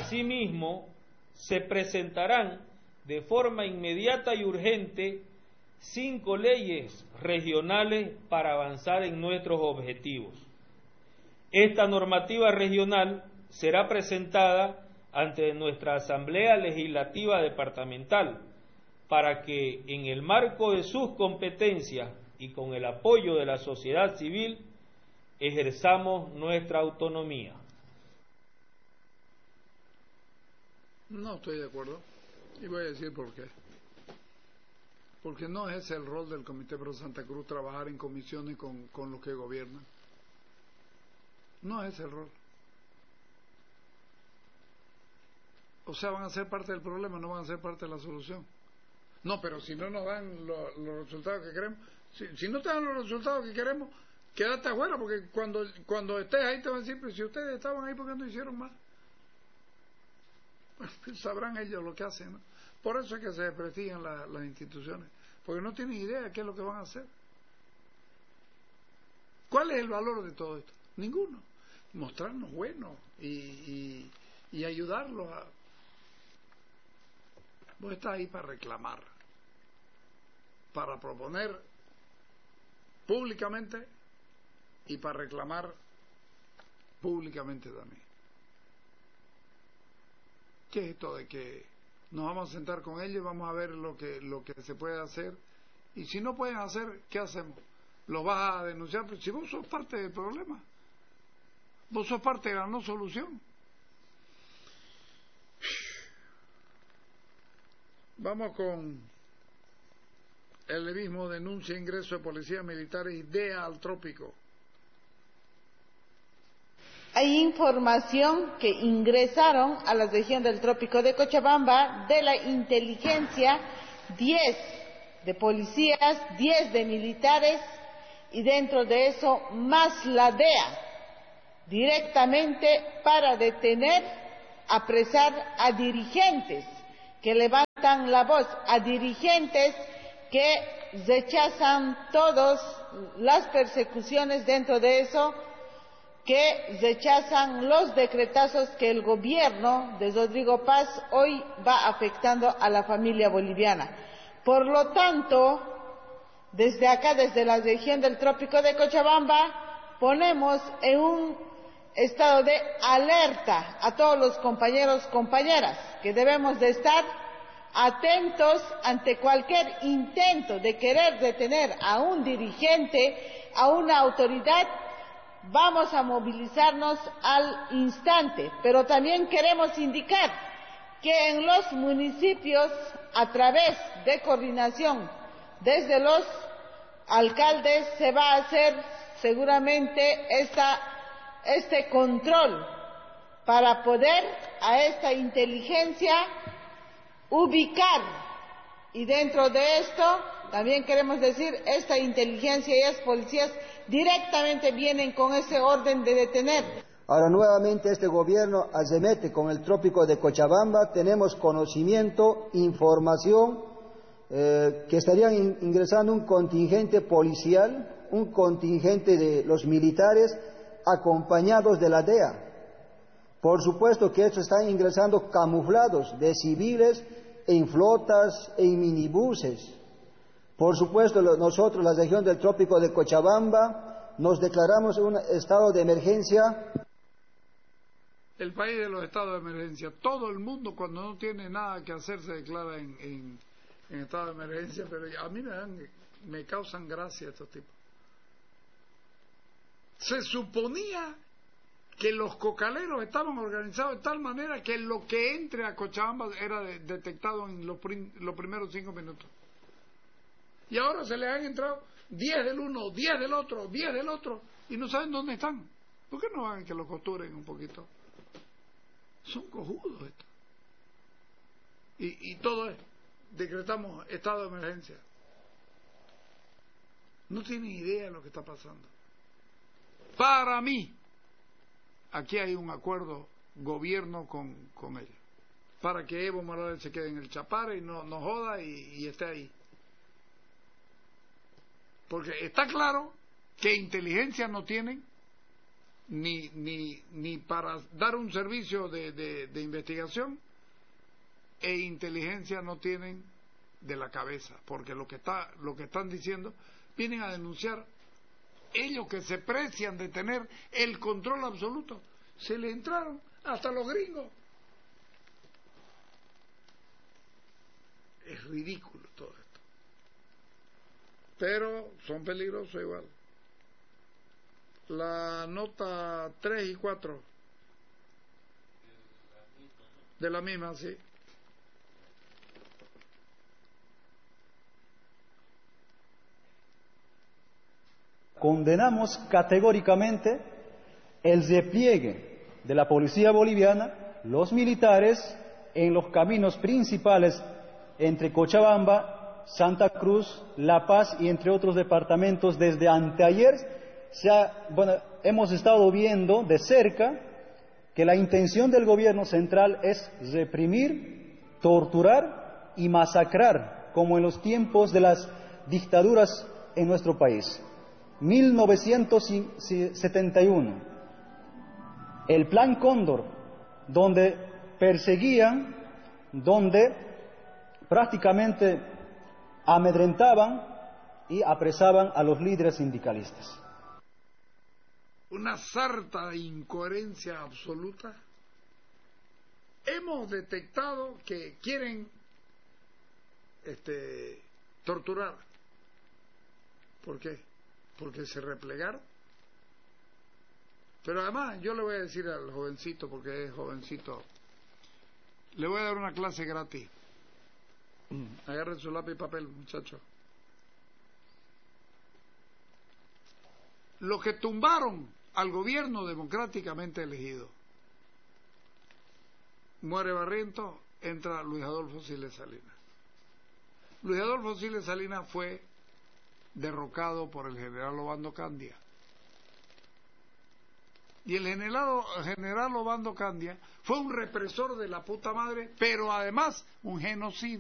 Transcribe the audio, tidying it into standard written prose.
Asimismo, se presentarán de forma inmediata y urgente 5 leyes regionales para avanzar en nuestros objetivos. Esta normativa regional será presentada ante nuestra Asamblea Legislativa Departamental para que, en el marco de sus competencias y con el apoyo de la sociedad civil, ejerzamos nuestra autonomía. No estoy de acuerdo, y voy a decir por qué. Porque no es el rol del Comité Pro Santa Cruz trabajar en comisiones con los que gobiernan. No es el rol. O sea, van a ser parte del problema, no van a ser parte de la solución. No, pero si no nos dan los resultados que queremos, si no te dan los resultados que queremos, quédate afuera, porque cuando estés ahí te van a decir, pero si ustedes estaban ahí, ¿por qué no hicieron más? Sabrán ellos lo que hacen, ¿no? Por eso es que se desprestigian las instituciones, porque no tienen idea de qué es lo que van a hacer. ¿Cuál es el valor de todo esto? Ninguno. Mostrarnos buenos y ayudarlos a... Vos estás ahí para reclamar, para proponer públicamente y para reclamar públicamente también. ¿Qué es esto de que nos vamos a sentar con ellos y vamos a ver lo que se puede hacer? Y si no pueden hacer, ¿qué hacemos? ¿Los vas a denunciar? Pero si vos sos parte del problema, vos sos parte de la no solución. Vamos con el levismo denuncia ingreso de policías militares y DEA al trópico. Hay información que ingresaron a la región del trópico de Cochabamba de la inteligencia 10 de policías, 10 de militares y dentro de eso más la DEA, directamente para detener, apresar a dirigentes que levantan la voz, a dirigentes que rechazan todas las persecuciones dentro de eso, que rechazan los decretazos que el gobierno de Rodrigo Paz hoy va afectando a la familia boliviana. Por lo tanto, desde acá, desde la región del trópico de Cochabamba, ponemos en un estado de alerta a todos los compañeros, compañeras, que debemos de estar atentos ante cualquier intento de querer detener a un dirigente, a una autoridad. Vamos a movilizarnos al instante, pero también queremos indicar que en los municipios, a través de coordinación desde los alcaldes, se va a hacer seguramente este control para poder a esta inteligencia ubicar. Y dentro de esto también queremos decir, esta inteligencia y las policías directamente vienen con ese orden de detener. Ahora nuevamente este gobierno arremete con el trópico de Cochabamba. Tenemos conocimiento, información, que estarían ingresando un contingente policial, un contingente de los militares acompañados de la DEA. Por supuesto que estos están ingresando camuflados de civiles en flotas, en minibuses. Por supuesto, nosotros, la región del trópico de Cochabamba, nos declaramos un estado de emergencia. El país de los estados de emergencia. Todo el mundo, cuando no tiene nada que hacer, se declara en estado de emergencia, pero a mí me causan gracia estos tipos. Se suponía que los cocaleros estaban organizados de tal manera que lo que entre a Cochabamba era detectado en los primeros 5 minutos. Y ahora se les han entrado 10 del uno, 10 del otro, 10 del otro, y no saben dónde están. ¿Por qué no hagan que los costuren un poquito? Son cojudos estos. Y todo es, decretamos estado de emergencia. No tienen idea de lo que está pasando. Para mí, aquí hay un acuerdo gobierno con ellos, para que Evo Morales se quede en el Chapare y no joda y esté ahí. Porque está claro que inteligencia no tienen, ni para dar un servicio de investigación e inteligencia no tienen de la cabeza, porque lo que están diciendo, vienen a denunciar ellos que se precian de tener el control absoluto, se le entraron hasta los gringos. Es ridículo todo esto, pero son peligrosos igual. La nota 3 y 4 de la misma, sí. Condenamos categóricamente el despliegue de la policía boliviana, los militares, en los caminos principales entre Cochabamba, Santa Cruz, La Paz y entre otros departamentos. Desde anteayer hemos estado viendo de cerca que la intención del gobierno central es reprimir, torturar y masacrar, como en los tiempos de las dictaduras en nuestro país. 1971, el Plan Cóndor, donde perseguían, donde prácticamente amedrentaban y apresaban a los líderes sindicalistas. Una sarta de incoherencia absoluta. Hemos detectado que quieren torturar. ¿Por qué? Porque se replegaron. Pero además yo le voy a decir al jovencito, porque es jovencito, le voy a dar una clase gratis. Agarren su lápiz y papel, muchachos. Los que tumbaron al gobierno democráticamente elegido, muere Barrientos, entra Luis Adolfo Siles Salinas. Luis Adolfo Siles Salinas fue derrocado por el general Obando Candia. Y el general Obando Candia fue un represor de la puta madre, pero además un genocida.